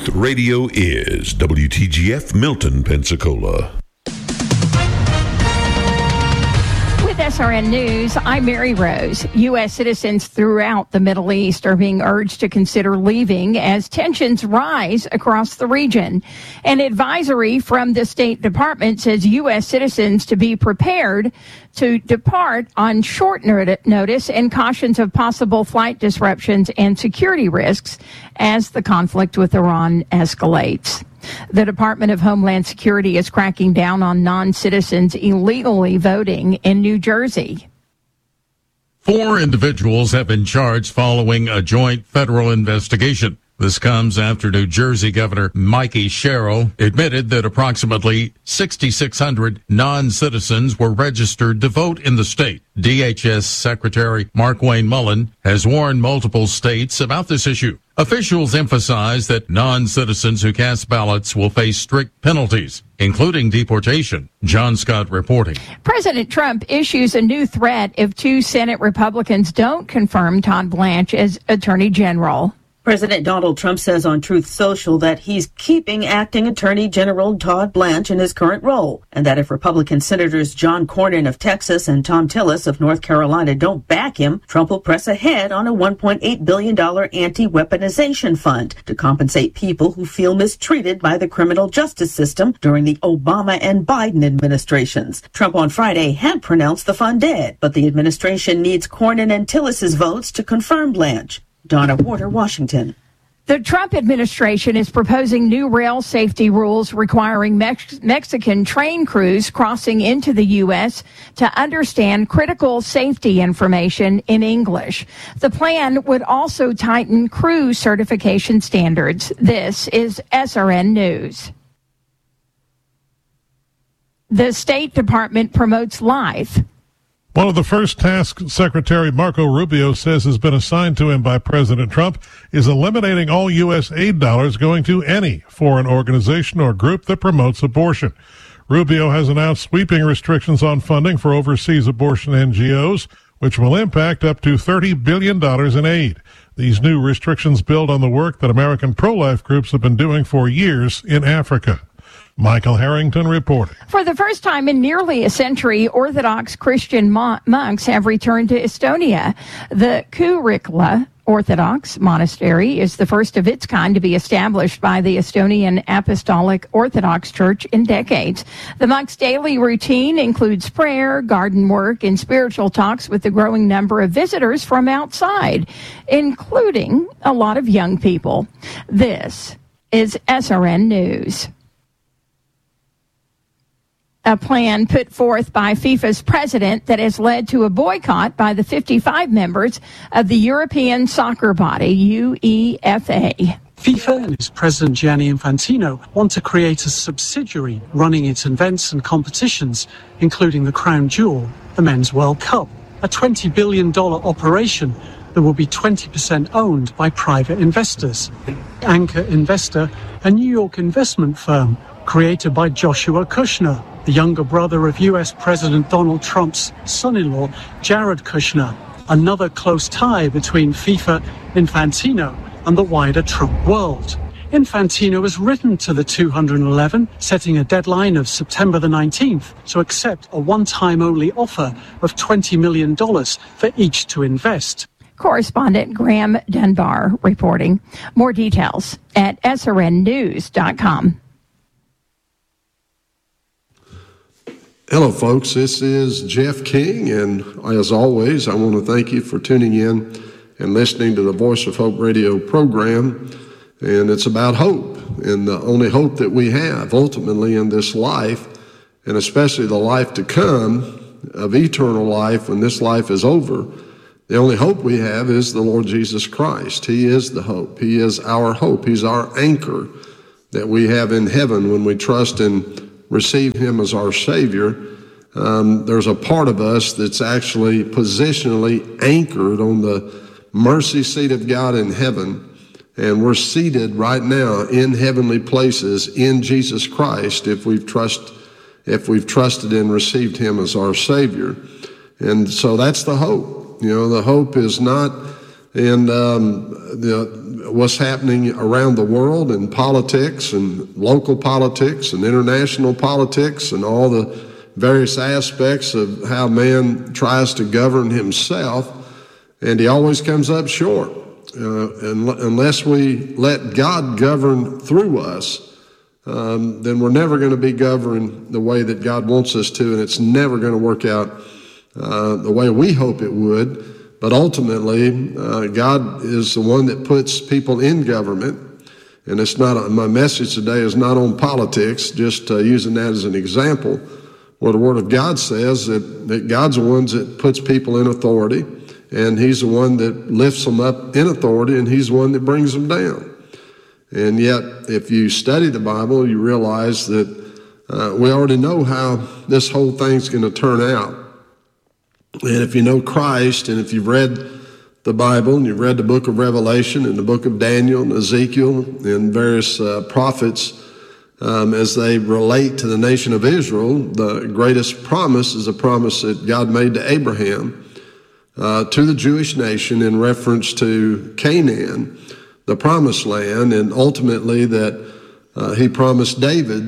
Truth Radio is WTGF Milton, Pensacola. With SRN News, I'm Mary Rose. U.S. citizens throughout the Middle East are being urged to consider leaving as tensions rise across the region. An advisory from the State Department says U.S. citizens to be prepared to depart on short notice and cautions of possible flight disruptions and security risks as the conflict with Iran escalates. The Department of Homeland Security is cracking down on non-citizens illegally voting in New Jersey. 4 individuals have been charged following a joint federal investigation. This comes after New Jersey Governor Mikey Sherrill admitted that approximately 6,600 non-citizens were registered to vote in the state. DHS Secretary Markwayne Mullin has warned multiple states about this issue. Officials emphasize that non-citizens who cast ballots will face strict penalties, including deportation. John Scott reporting. President Trump issues a new threat if 2 Senate Republicans don't confirm Todd Blanche as Attorney General. President Donald Trump says on Truth Social that he's keeping acting Attorney General Todd Blanche in his current role, and that if Republican Senators John Cornyn of Texas and Thom Tillis of North Carolina don't back him, Trump will press ahead on a $1.8 billion anti-weaponization fund to compensate people who feel mistreated by the criminal justice system during the Obama and Biden administrations. Trump on Friday had pronounced the fund dead, but the administration needs Cornyn and Tillis's votes to confirm Blanche. Donna Warder, Washington. The Trump administration is proposing new rail safety rules requiring Mexican train crews crossing into the U.S. to understand critical safety information in English. The plan would also tighten crew certification standards. This is SRN News. The State Department promotes life. One of the first tasks Secretary Marco Rubio says has been assigned to him by President Trump is eliminating all U.S. aid dollars going to any foreign organization or group that promotes abortion. Rubio has announced sweeping restrictions on funding for overseas abortion NGOs, which will impact up to $30 billion in aid. These new restrictions build on the work that American pro-life groups have been doing for years in Africa. Michael Harrington reporting. For the first time in nearly a century, Orthodox Christian monks have returned to Estonia. The Kurikla Orthodox Monastery is the first of its kind to be established by the Estonian Apostolic Orthodox Church in decades. The monks' daily routine includes prayer, garden work, and spiritual talks with the growing number of visitors from outside, including a lot of young people. This is SRN News. A plan put forth by FIFA's president that has led to a boycott by the 55 members of the European soccer body, UEFA. FIFA and its president Gianni Infantino want to create a subsidiary running its events and competitions, including the crown jewel, the Men's World Cup, a $20 billion operation that will be 20% owned by private investors. Anchor Investor, a New York investment firm created by Joshua Kushner, the younger brother of U.S. President Donald Trump's son-in-law, Jared Kushner, another close tie between FIFA, Infantino, and the wider Trump world. Infantino has written to the 211, setting a deadline of September the 19th to accept a one-time only offer of $20 million for each to invest. Correspondent Graham Dunbar reporting. More details at srnnews.com. Hello, folks. This is Jeff King, and as always, I want to thank you for tuning in and listening to the Voice of Hope radio program. And it's about hope, and the only hope that we have ultimately in this life, and especially the life to come of eternal life when this life is over. The only hope we have is the Lord Jesus Christ. He is the hope. He is our hope. He's our anchor that we have in heaven when we trust and receive him as our Savior. There's a part of us that's actually positionally anchored on the mercy seat of God in heaven, and we're seated right now in heavenly places in Jesus Christ if we've trusted and received him as our Savior. And so that's the hope. You know, the hope is not and what's happening around the world in politics and local politics and international politics and all the various aspects of how man tries to govern himself, and he always comes up short. Unless we let God govern through us, then we're never going to be governed the way that God wants us to, and it's never going to work out the way we hope it would. But ultimately, God is the one that puts people in government, and it's not. My message today is not on politics, just using that as an example, where the Word of God says that God's the one that puts people in authority, and He's the one that lifts them up in authority, and He's the one that brings them down. And yet, if you study the Bible, you realize that we already know how this whole thing's going to turn out. And if you know Christ, and if you've read the Bible, and you've read the book of Revelation and the book of Daniel and Ezekiel and various prophets, as they relate to the nation of Israel, the greatest promise is a promise that God made to Abraham, to the Jewish nation in reference to Canaan, the promised land, and ultimately that he promised David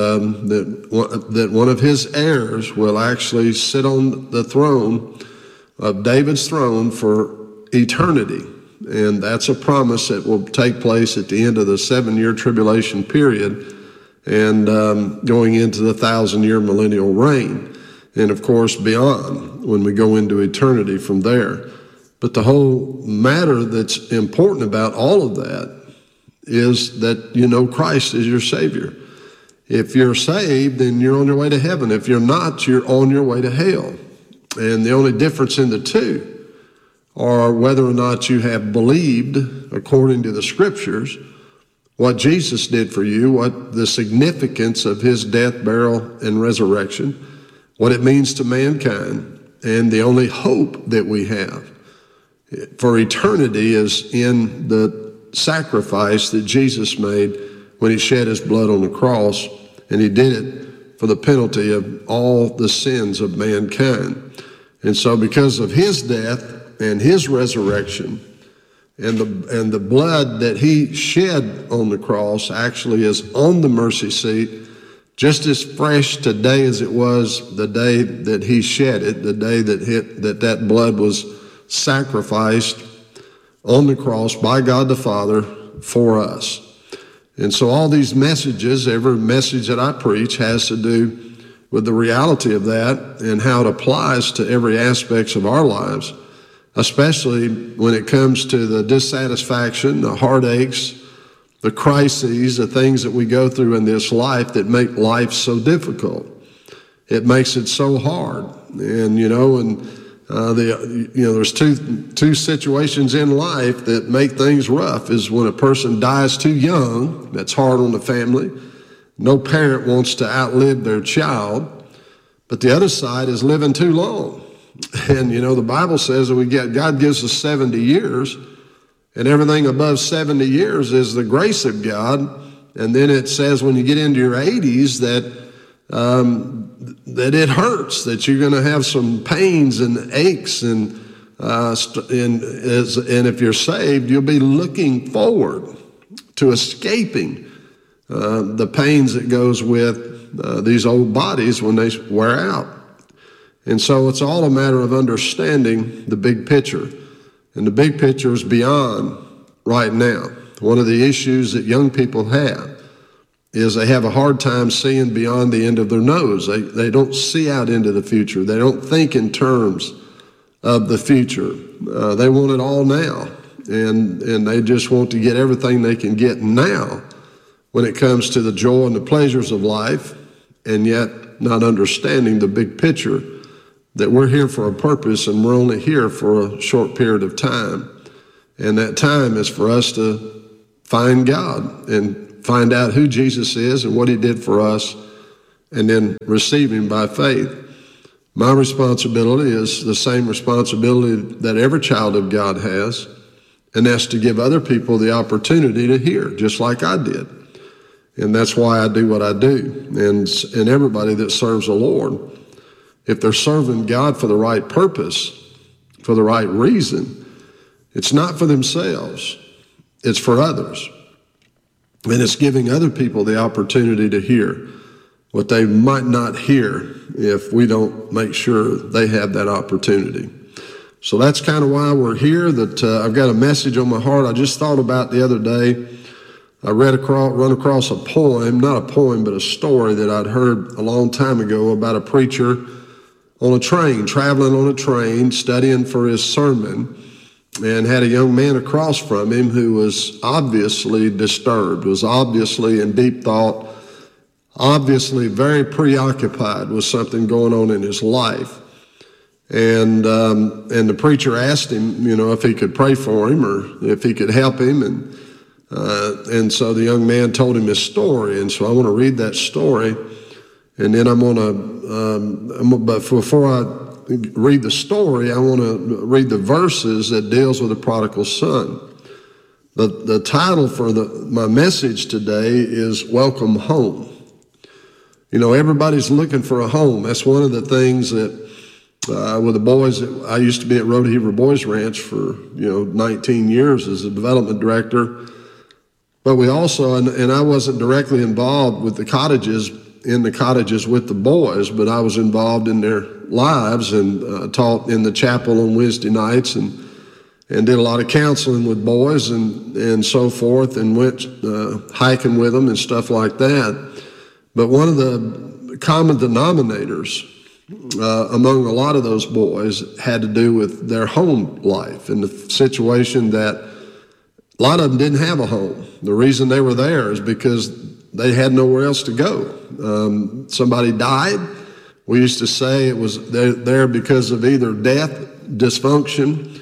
that one of his heirs will actually sit on the throne of David's throne for eternity. And that's a promise that will take place at the end of the 7-year tribulation period and going into the 1,000-year millennial reign. And of course, beyond, when we go into eternity from there. But the whole matter that's important about all of that is that you know Christ is your Savior. If you're saved, then you're on your way to heaven. If you're not, you're on your way to hell. And the only difference in the two are whether or not you have believed, according to the Scriptures, what Jesus did for you, what the significance of His death, burial, and resurrection, what it means to mankind, and the only hope that we have for eternity is in the sacrifice that Jesus made when He shed His blood on the cross, and He did it for the penalty of all the sins of mankind. And so because of His death and His resurrection and the blood that He shed on the cross actually is on the mercy seat, just as fresh today as it was the day that He shed it, the day that blood was sacrificed on the cross by God the Father for us. And so all these messages, every message that I preach has to do with the reality of that and how it applies to every aspect of our lives, especially when it comes to the dissatisfaction, the heartaches, the crises, the things that we go through in this life that make life so difficult. It makes it so hard. And, there's two situations in life that make things rough. Is when a person dies too young, that's hard on the family. No parent wants to outlive their child. But the other side is living too long. And, the Bible says that God gives us 70 years, and everything above 70 years is the grace of God. And then it says when you get into your 80s that it hurts, that you're going to have some pains and aches, and if you're saved, you'll be looking forward to escaping the pains that goes with these old bodies when they wear out. And so it's all a matter of understanding the big picture, and the big picture is beyond right now. One of the issues that young people have is they have a hard time seeing beyond the end of their nose. They don't see out into the future. They don't think in terms of the future. They want it all now, and they just want to get everything they can get now when it comes to the joy and the pleasures of life, and yet not understanding the big picture that we're here for a purpose and we're only here for a short period of time. And that time is for us to find God and find out who Jesus is and what He did for us, and then receive Him by faith. My responsibility is the same responsibility that every child of God has, and that's to give other people the opportunity to hear, just like I did. And that's why I do what I do. And everybody that serves the Lord, if they're serving God for the right purpose, for the right reason, It's not for themselves. It's for others. And it's giving other people the opportunity to hear what they might not hear if we don't make sure they have that opportunity. So that's kind of why we're here, that I've got a message on my heart. I just thought about the other day. I run across a poem, not a poem, but a story that I'd heard a long time ago about a preacher on a train, traveling on a train, studying for his sermon, and had a young man across from him who was obviously disturbed, was obviously in deep thought, obviously very preoccupied with something going on in his life. And the preacher asked him, if he could pray for him or if he could help him. And so the young man told him his story. And so I want to read that story. And then but before I read the story, I want to read the verses that deals with the prodigal son. The title for my message today is Welcome Home. Everybody's looking for a home. That's one of the things that with the boys, I used to be at Rodeheaver Boys Ranch for 19 years as a development director. But we also, and I wasn't directly involved with the cottages with the boys, but I was involved in their lives and taught in the chapel on Wednesday nights and did a lot of counseling with boys and so forth, and went hiking with them and stuff like that. But one of the common denominators among a lot of those boys had to do with their home life and the situation that a lot of them didn't have a home. The reason they were there is because they had nowhere else to go. Somebody died. We used to say it was there because of either death, dysfunction,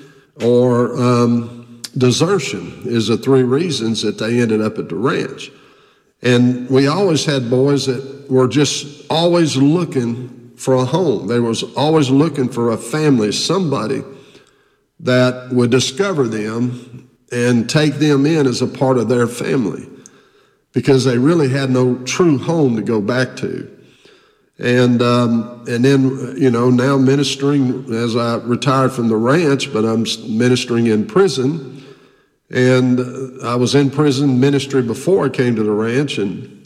or desertion is the three reasons that they ended up at the ranch. And we always had boys that were just always looking for a home. They was always looking for a family, somebody that would discover them and take them in as a part of their family, because they really had no true home to go back to. And then, now ministering, as I retired from the ranch, but I'm ministering in prison. And I was in prison ministry before I came to the ranch, and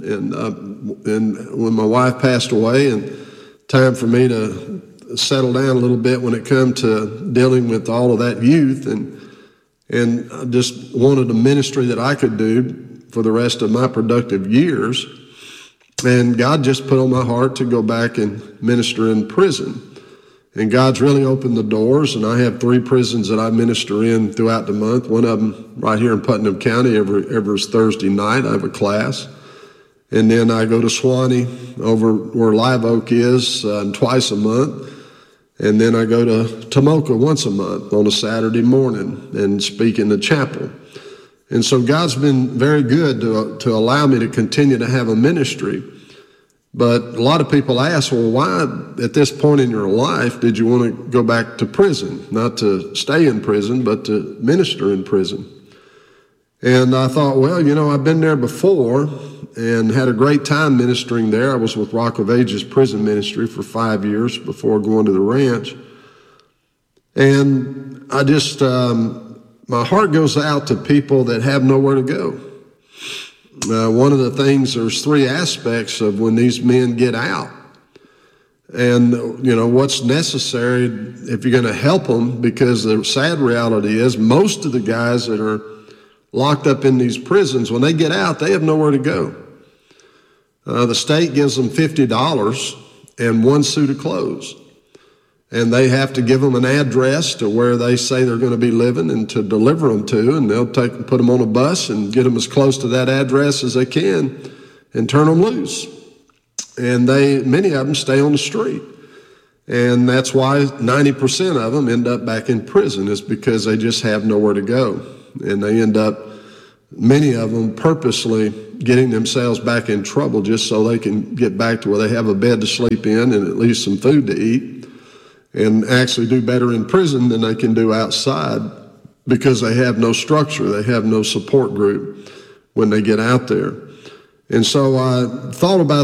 when my wife passed away, and time for me to settle down a little bit when it come to dealing with all of that youth, and I just wanted a ministry that I could do for the rest of my productive years. And God just put on my heart to go back and minister in prison. And God's really opened the doors, and I have 3 prisons that I minister in throughout the month. One of them right here in Putnam County every Thursday night. I have a class. And then I go to Suwanee over where Live Oak is twice a month. And then I go to Tomoka once a month on a Saturday morning and speak in the chapel. And so God's been very good to allow me to continue to have a ministry. But a lot of people ask, well, why at this point in your life did you want to go back to prison? Not to stay in prison, but to minister in prison. And I thought, well, I've been there before and had a great time ministering there. I was with Rock of Ages prison ministry for 5 years before going to the ranch. And I just, my heart goes out to people that have nowhere to go. One of the things, there's 3 aspects of when these men get out. And, what's necessary if you're going to help them, because the sad reality is most of the guys that are locked up in these prisons, when they get out, they have nowhere to go. The state gives them $50 and 1 suit of clothes. And they have to give them an address to where they say they're going to be living and to deliver them to, and they'll put them on a bus and get them as close to that address as they can and turn them loose. And many of them stay on the street. And that's why 90% of them end up back in prison, is because they just have nowhere to go. And they end up, many of them, purposely getting themselves back in trouble just so they can get back to where they have a bed to sleep in and at least some food to eat, and actually do better in prison than they can do outside, because they have no structure, they have no support group when they get out there. And so I thought about